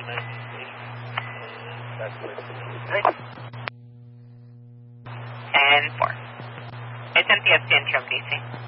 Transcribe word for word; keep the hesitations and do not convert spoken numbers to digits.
Good. And four. It's N P S to Intro, D C.